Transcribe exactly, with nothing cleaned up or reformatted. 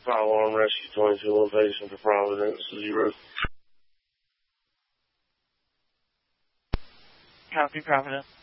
Fire alarm rescue twenty-two location for Providence zero. Copy, Providence.